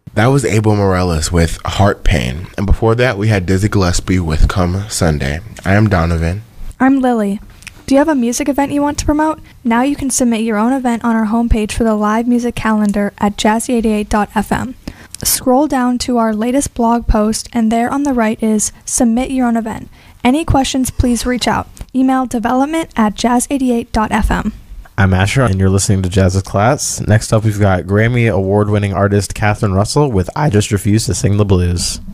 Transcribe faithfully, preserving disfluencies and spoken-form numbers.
That was Abel Morales with Heart Pain. And before that, we had Dizzy Gillespie with Come Sunday. I am Donovan. I'm Lily. Do you have a music event you want to promote? Now you can submit your own event on our homepage for the live music calendar at jazzy eighty-eight dot f m. Scroll down to our latest blog post, and there on the right is Submit Your Own Event. Any questions, please reach out. Email development at jazz eighty-eight dot f m. I'm Asher, and you're listening to Jazz's Class. Next up, we've got Grammy award-winning artist Catherine Russell with I Just Refuse to Sing the Blues.